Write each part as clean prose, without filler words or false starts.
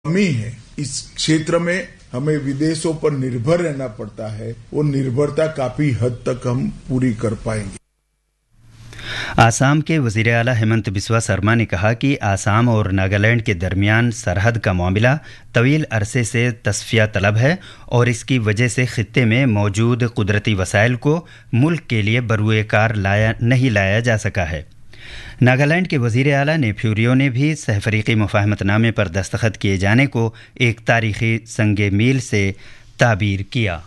कमी है। इस क्षेत्र में हमें विदेशों पर निर्भर रहना पड़ता है, वो निर्भरता काफी हद तक हम पूरी कर पाएंगे। आसाम के वज़ीर आला हेमंत बिस्वा शर्मा ने कहा कि आसाम और नागालैंड के दरमियान सरहद का मामला तवील अरसे से तस्फिया तलब है और इसकी वजह से खित्ते में मौजूद कुदरती वसाइल को मुल्क के लिए बरूए कार नहीं लाया जा सका है। नागालैंड के वज़ीर आला नेफ्यूरियो ने भी सहफरीकी मुफाहमतनामे पर दस्तखत किए जाने को एक तारीखी संगे मील से ताबीर किया।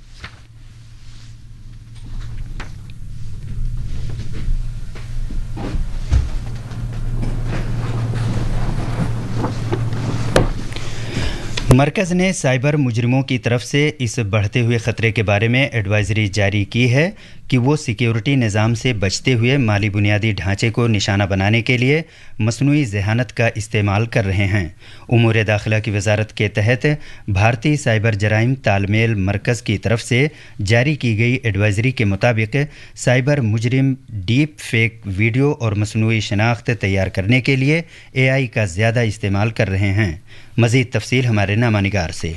मरकज़ ने साइबर मुजरिमों की तरफ से इस बढ़ते हुए ख़तरे के बारे में एडवाइजरी जारी की है कि वो सिक्योरिटी निज़ाम से बचते हुए माली बुनियादी ढांचे को निशाना बनाने के लिए मसनूई ज़हानत का इस्तेमाल कर रहे हैं। उमूर दाखिला की वजारत के तहत भारतीय साइबर जराइम तालमेल मरकज़ की तरफ से जारी की गई एडवाइजरी के मुताबिक साइबर मुजरिम डीप फेक वीडियो और मसनूई शनाख्त तैयार करने के लिए AI का ज़्यादा इस्तेमाल कर रहे हैं। मज़ीद तफसील हमारे नामानिगार से।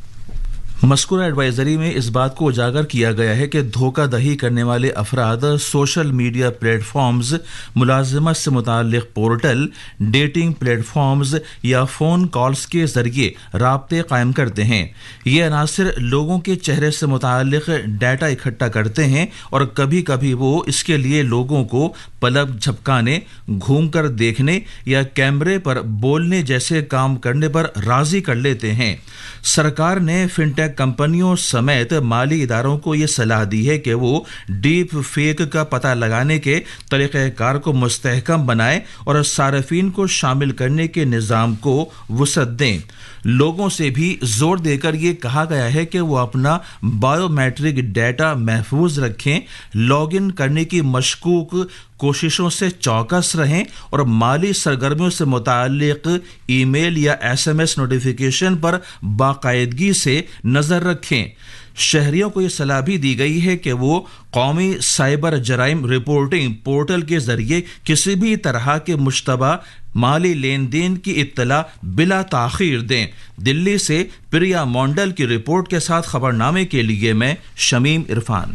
मज़कूरा एडवाइजरी में इस बात को उजागर किया गया है कि धोखाधड़ी करने वाले अफराद सोशल मीडिया प्लेटफॉर्म्स, मुलाजमत से मुताल्लिक़ पोर्टल, डेटिंग प्लेटफॉर्म्स या फ़ोन कॉल्स के ज़रिए राब्ते कायम करते हैं। ये अनासिर लोगों के चेहरे से मुताल्लिक़ डाटा इकट्ठा करते हैं और कभी कभी वो इसके लिए लोगों को पलक झपकाने, घूमकर देखने या कैमरे पर बोलने जैसे काम करने पर राज़ी कर लेते हैं। सरकार ने फिनटेक कंपनियों समेत माली इदारों को ये सलाह दी है कि वो डीप फेक का पता लगाने के तरीक़ेकार को मुस्तहकम बनाएं और सार्फिन को शामिल करने के निज़ाम को वुसअत दें। लोगों से भी जोर देकर ये कहा गया है कि वो अपना बायोमेट्रिक डाटा महफूज रखें, लॉगिन करने की मशकूक कोशिशों से चौकस रहें और माली सरगर्मियों से मुताल्लिक ईमेल या SMS नोटिफिकेशन पर बाकायदगी से नज़र रखें। शहरियों को यह सलाह भी दी गई है कि वो कौमी साइबर जराइम रिपोर्टिंग पोर्टल के जरिए किसी भी तरह के मुश्तबा माली लेन देन की इत्तला बिला ताखीर दें। दिल्ली से प्रिया मोंडल की रिपोर्ट के साथ खबरनामे के लिए मैं शमीम इरफान।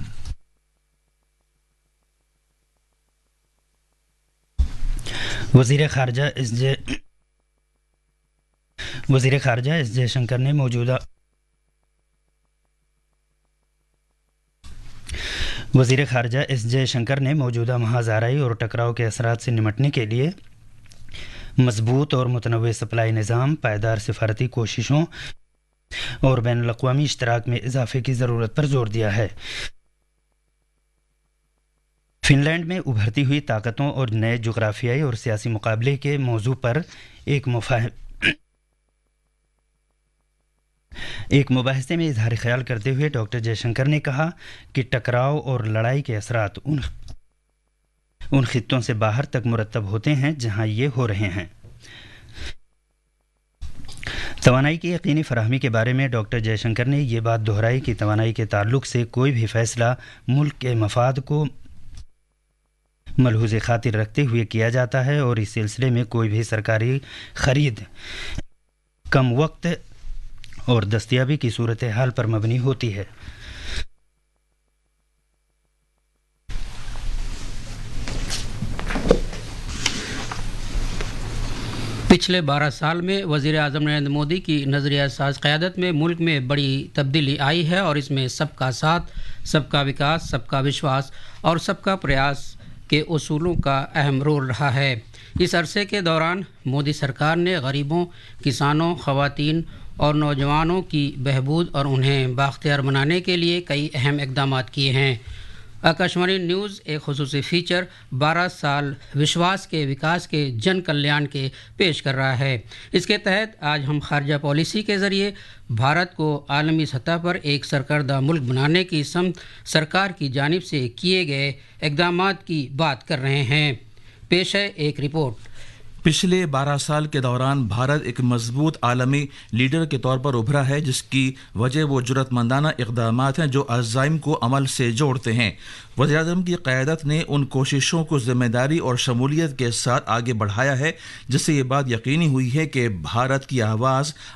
वज़ीर ख़ारजा एस जयशंकर ने मौजूदा वज़ीर ख़ारजा एस जयशंकर ने मौजूदा महाज़ाराई और टकराव के असरात से निमटने के लिए मजबूत और मुतनव्वे सप्लाई निज़ाम, पायदार सिफारती कोशिशों और बैनुल अक़वामी इश्तराक में इजाफे की ज़रूरत पर जोर दिया है। फ़िनलैंड में उभरती हुई ताकतों और नए जुग़राफ़ियाई और सियासी मुकाबले के मौजू पर एक मुबाहिसे में इजहार ख्याल करते हुए डॉक्टर जयशंकर ने कहा कि टकराव और लड़ाई के असरात उन खित्तों से बाहर तक मुरतब होते हैं जहां ये हो रहे हैं। तवानाई की यकीनी फराहमी के बारे में डॉक्टर जयशंकर ने ये बात दोहराई कि तवानाई के ताल्लुक से कोई भी फैसला मुल्क के मफाद को मलहूज़ खातिर रखते हुए किया जाता है और इस सिलसिले में कोई भी सरकारी खरीद कम वक्त और दस्तयाबी की सूरत हाल पर मबनी होती है। पिछले 12 साल में वज़ीर आज़म नरेंद्र मोदी की नज़रिया साज क़यादत में मुल्क में बड़ी तब्दीली आई है और इसमें सबका साथ, सबका विकास, सबका विश्वास और सबका प्रयास के उसूलों का अहम रोल रहा है। इस अरसे के दौरान मोदी सरकार ने गरीबों, किसानों, ख़वातीन और नौजवानों की बहबूद और उन्हें बाख्तियार बनाने के लिए कई अहम इक़दाम किए हैं। आकाशवाणी न्यूज़ एक खुसूसी फ़ीचर 12 साल विश्वास के विकास के जन कल्याण के पेश कर रहा है। इसके तहत आज हम खारजा पॉलिसी के ज़रिए भारत को आलमी सतह पर एक सरकर्दा मुल्क बनाने की समत सरकार की जानिब से किए गए इक़दामात की बात कर रहे हैं। पेश है एक रिपोर्ट। पिछले 12 साल के दौरान भारत एक मजबूत आलमी लीडर के तौर पर उभरा है, जिसकी वजह वो जुर्रतमंदाना इक़दामात हैं जो अज़ाइम को अमल से जोड़ते हैं। वज़ीर-ए-आज़म की क़यादत ने उन कोशिशों को ज़िम्मेदारी और शमूलियत के साथ आगे बढ़ाया है, जिससे ये बात यकीनी हुई है कि भारत की आवाज़